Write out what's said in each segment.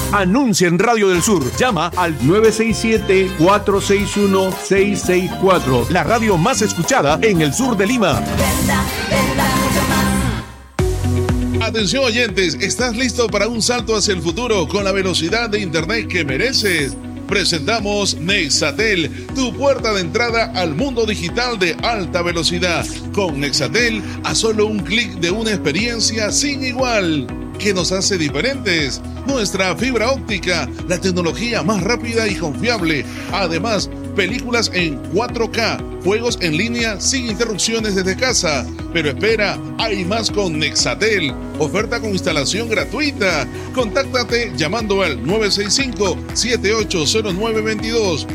Anuncia en Radio del Sur. Llama al 967-461-664. La radio más escuchada en el sur de Lima. Atención oyentes, ¿estás listo para un salto hacia el futuro con la velocidad de internet que mereces? Presentamos Nexatel, tu puerta de entrada al mundo digital de alta velocidad. Con Nexatel, a solo un clic de una experiencia sin igual. ¿Qué nos hace diferentes? Nuestra fibra óptica, la tecnología más rápida y confiable. Además, películas en 4K, juegos en línea sin interrupciones desde casa. Pero espera, hay más con Nexatel. Oferta con instalación gratuita. Contáctate llamando al 965-780922,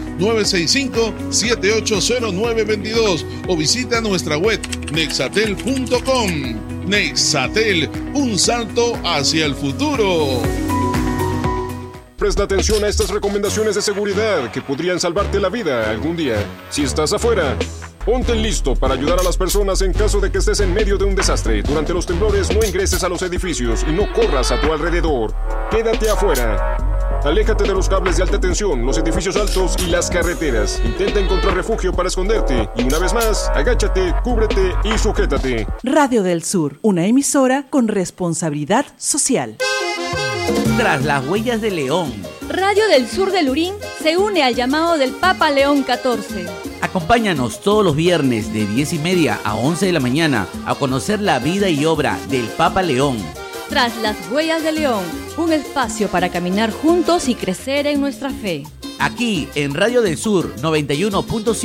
965-780922 o visita nuestra web nexatel.com. Nexatel, un salto hacia el futuro. Presta atención a estas recomendaciones de seguridad que podrían salvarte la vida algún día. Si estás afuera, ponte listo para ayudar a las personas en caso de que estés en medio de un desastre. Durante los temblores no ingreses a los edificios y no corras a tu alrededor. Quédate afuera. Aléjate de los cables de alta tensión, los edificios altos y las carreteras. Intenta encontrar refugio para esconderte. Y una vez más, agáchate, cúbrete y sujétate. Radio del Sur, una emisora con responsabilidad social. Tras las huellas de León. Radio del Sur de Lurín se une al llamado del Papa León XIV. Acompáñanos todos los viernes de 10:30 a 11 de la mañana a conocer la vida y obra del Papa León. Tras las huellas de León, un espacio para caminar juntos y crecer en nuestra fe. Aquí en Radio del Sur 91.5.